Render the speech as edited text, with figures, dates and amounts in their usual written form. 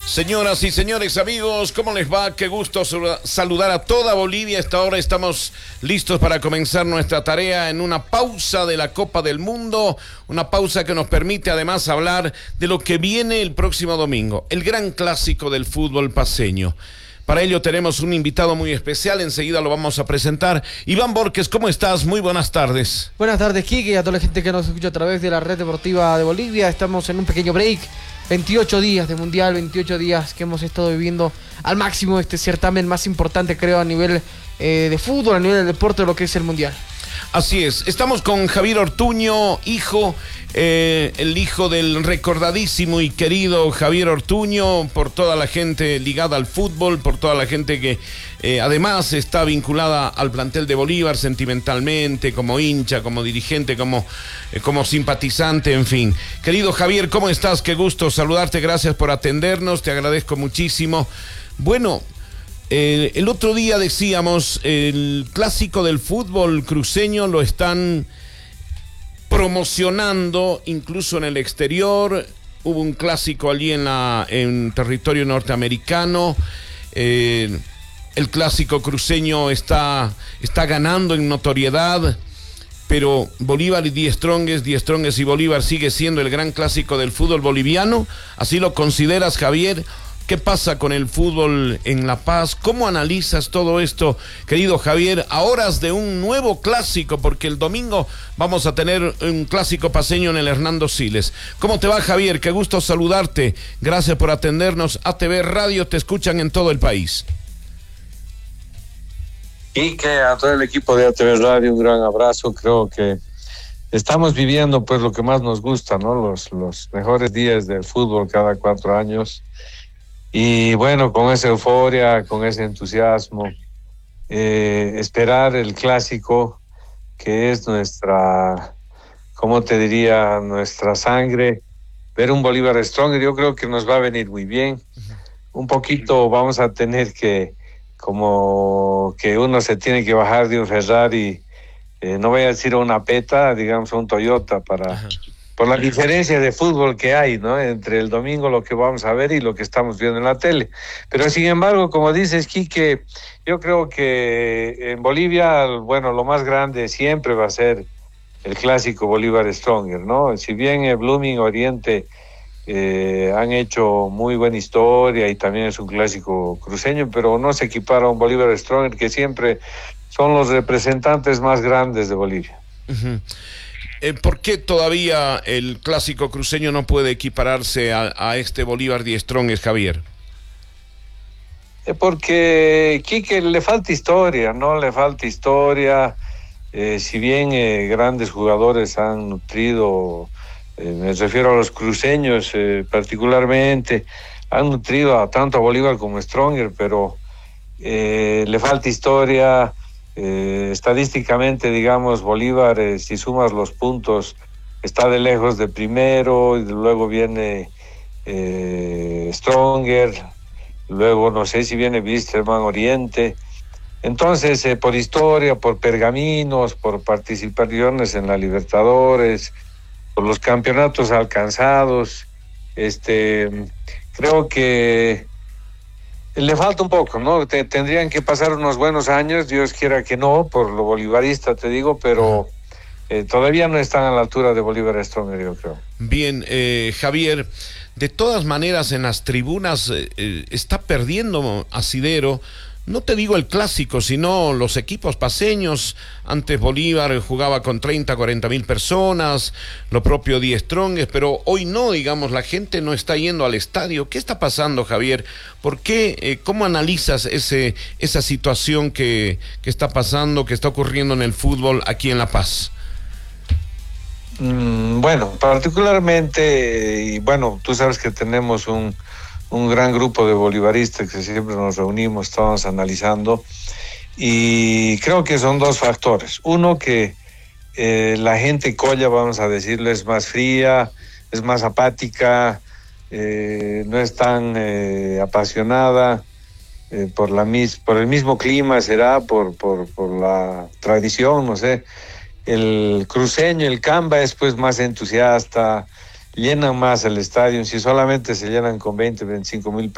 Señoras y señores, amigos, ¿cómo les va? Qué gusto saludar a toda Bolivia. A esta hora estamos listos para comenzar nuestra tarea en una pausa de la Copa del Mundo, una pausa que nos permite además hablar de lo que viene el próximo domingo, el gran clásico del fútbol paceño. Para ello tenemos un invitado muy especial, enseguida lo vamos a presentar. Iván Borges, ¿cómo estás? Muy buenas tardes. Buenas tardes, Quique, y a toda la gente que nos escucha a través de la Red Deportiva de Bolivia. Estamos en un pequeño break, 28 días de Mundial, 28 días que hemos estado viviendo al máximo este certamen más importante, creo, a nivel de fútbol, a nivel del deporte, de lo que es el Mundial. Así es, estamos con Javier Ortuño, hijo, el hijo del recordadísimo y querido Javier Ortuño, por toda la gente ligada al fútbol, por toda la gente que además está vinculada al plantel de Bolívar sentimentalmente, como hincha, como dirigente, como simpatizante, en fin. Querido Javier, ¿cómo estás? Qué gusto saludarte, gracias por atendernos, te agradezco muchísimo. Bueno, el otro día decíamos, el clásico del fútbol cruceño lo están promocionando incluso en el exterior. Hubo un clásico allí en territorio norteamericano. El clásico cruceño está ganando en notoriedad, pero Bolívar y Die Strongest y Bolívar sigue siendo el gran clásico del fútbol boliviano. ¿Así lo consideras, Javier? ¿Qué pasa con el fútbol en La Paz? ¿Cómo analizas todo esto, querido Javier, a horas de un nuevo clásico? Porque el domingo vamos a tener un clásico paceño en el Hernando Siles. ¿Cómo te va, Javier? Qué gusto saludarte. Gracias por atendernos. ATV Radio, te escuchan en todo el país. Y que a todo el equipo de ATV Radio un gran abrazo. Creo que estamos viviendo pues lo que más nos gusta, ¿no? Los mejores días del fútbol cada 4 años. Y bueno, con esa euforia, con ese entusiasmo, esperar el clásico, que es nuestra, ¿cómo te diría?, nuestra sangre, ver un Bolívar Stronger, yo creo que nos va a venir muy bien. Un poquito vamos a tener que, como que uno se tiene que bajar de un Ferrari, no voy a decir una Peta, digamos un Toyota, por la diferencia de fútbol que hay, ¿no?, entre el domingo lo que vamos a ver y lo que estamos viendo en la tele. Pero sin embargo, como dices, Quique, yo creo que en Bolivia, bueno, lo más grande siempre va a ser el clásico Bolívar Stronger, ¿no? Si bien Blooming Oriente han hecho muy buena historia y también es un clásico cruceño, pero no se equipara a un Bolívar Stronger, que siempre son los representantes más grandes de Bolivia. Uh-huh. ¿Por qué todavía el clásico cruceño no puede equipararse a este Bolívar Die Strongest, Javier? Porque Quique le falta historia, ¿no? Le falta historia. Si bien grandes jugadores han nutrido, me refiero a los cruceños particularmente, han nutrido tanto a Bolívar como a Stronger, pero le falta historia. Estadísticamente, digamos, Bolívar, si sumas los puntos, está de lejos de primero, y luego viene Stronger, luego no sé si viene Wisterman Oriente. Entonces, por historia, por pergaminos, por participaciones en la Libertadores, por los campeonatos alcanzados, creo que le falta un poco, ¿no? Tendrían que pasar unos buenos años, Dios quiera que no, por lo bolivarista te digo, pero todavía no están a la altura de Bolívar Stronger, yo creo. Bien, Javier, de todas maneras en las tribunas está perdiendo asidero. No te digo el clásico, sino los equipos paceños. Antes Bolívar jugaba con 30, 40 mil personas, lo propio Die Strongest, pero hoy no, digamos, la gente no está yendo al estadio. ¿Qué está pasando, Javier? ¿Por qué? ¿Cómo analizas esa situación que está pasando, que está ocurriendo en el fútbol aquí en La Paz? Bueno, particularmente, y bueno, tú sabes que tenemos un gran grupo de bolivaristas que siempre nos reunimos, estamos analizando, y creo que son dos factores. Uno, que la gente colla, vamos a decirlo, es más fría, es más apática, no es tan apasionada por el mismo clima, será por la tradición, no sé. El cruceño, el Camba, es pues más entusiasta, llenan más el estadio. Si solamente se llenan con 20, 25 mil